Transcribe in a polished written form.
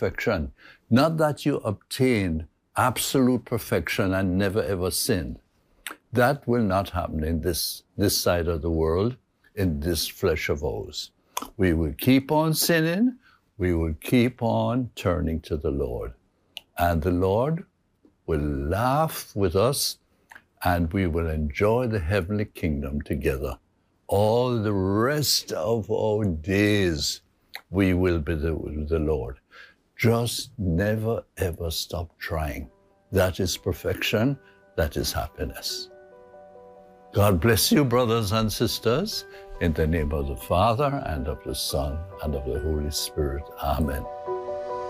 perfection. Not that you obtain absolute perfection and never ever sin. That will not happen in this side of the world, in this flesh of ours. We will keep on sinning. We will keep on turning to the Lord. And the Lord will laugh with us, and we will enjoy the heavenly kingdom together. All the rest of our days, we will be with the Lord. Just never, ever stop trying. That is perfection. That is happiness. God bless you, brothers and sisters, in the name of the Father, and of the Son, and of the Holy Spirit. Amen.